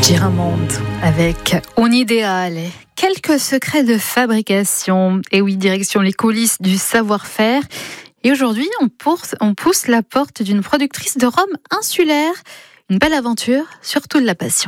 Giramond avec On Idéal. Quelques secrets de fabrication. Et oui, direction les coulisses du savoir-faire. Et aujourd'hui, on pousse la porte d'une productrice de rhum insulaire. Une belle aventure, surtout de la passion.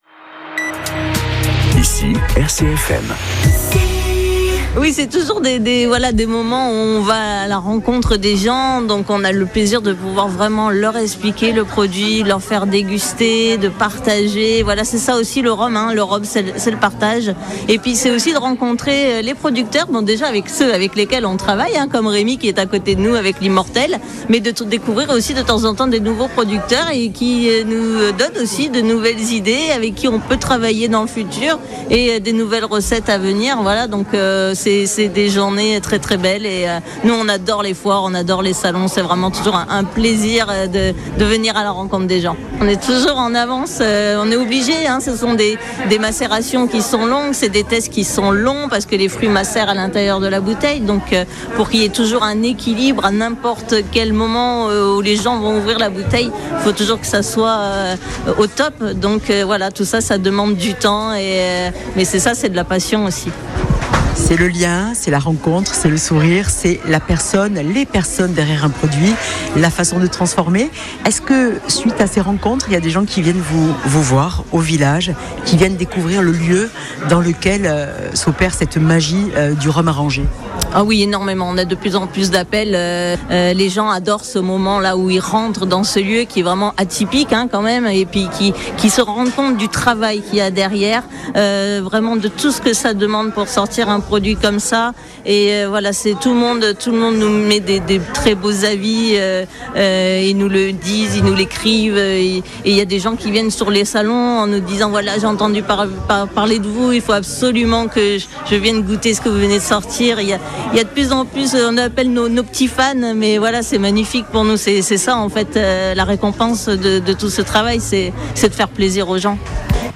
Ici, RCFM. Oui, c'est toujours des moments où on va à la rencontre des gens, donc on a le plaisir de pouvoir vraiment leur expliquer le produit, leur faire déguster, de partager. Voilà, c'est ça aussi le rhum, Le rhum, c'est le partage. Et puis c'est aussi de rencontrer les producteurs, bon déjà avec ceux avec lesquels on travaille, comme Rémi qui est à côté de nous avec l'Immortel, mais de découvrir aussi de temps en temps des nouveaux producteurs et qui nous donnent aussi de nouvelles idées avec qui on peut travailler dans le futur et des nouvelles recettes à venir. Voilà, donc c'est des journées très très belles et nous on adore les foires, on adore les salons, c'est vraiment toujours un plaisir de venir à la rencontre des gens. On est toujours en avance, on est obligé, ce sont des macérations qui sont longues, c'est des tests qui sont longs parce que les fruits macèrent à l'intérieur de la bouteille, donc pour qu'il y ait toujours un équilibre à n'importe quel moment où les gens vont ouvrir la bouteille, il faut toujours que ça soit au top, donc voilà, tout ça, ça demande du temps, mais c'est ça, c'est de la passion aussi. C'est le lien, c'est la rencontre, c'est le sourire, c'est la personne, les personnes derrière un produit, la façon de transformer. Est-ce que suite à ces rencontres, il y a des gens qui viennent vous voir au village, qui viennent découvrir le lieu dans lequel s'opère cette magie du rhum arrangé ? Ah oui, énormément. On a de plus en plus d'appels. Les gens adorent ce moment-là où ils rentrent dans ce lieu qui est vraiment atypique quand même, et puis qui se rendent compte du travail qu'il y a derrière, vraiment de tout ce que ça demande pour sortir un produit comme ça. Et voilà, c'est tout le monde nous met des très beaux avis, ils nous le disent, ils nous l'écrivent. Et il y a des gens qui viennent sur les salons en nous disant voilà, j'ai entendu parler de vous, il faut absolument que je vienne goûter ce que vous venez de sortir. Il y a de plus en plus, on appelle nos petits fans, mais voilà, c'est magnifique pour nous. C'est ça, en fait, la récompense de tout ce travail, c'est de faire plaisir aux gens.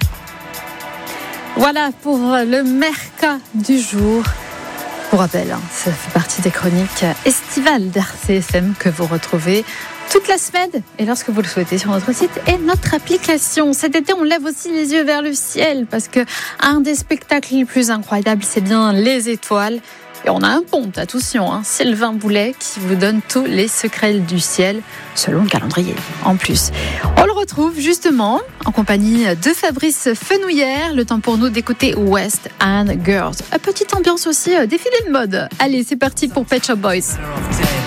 Voilà pour le Merca du jour. Pour rappel, ça fait partie des chroniques estivales d'RCFM que vous retrouvez toute la semaine et lorsque vous le souhaitez sur notre site et notre application. Cet été, on lève aussi les yeux vers le ciel parce que un des spectacles les plus incroyables, c'est bien les étoiles. Et on a un ponte, attention, Sylvain Boulet qui vous donne tous les secrets du ciel selon le calendrier en plus. On le retrouve justement en compagnie de Fabrice Fenouillère. Le temps pour nous d'écouter West End Girls. Petite ambiance aussi défilé de mode. Allez, c'est parti pour Pet Shop Boys.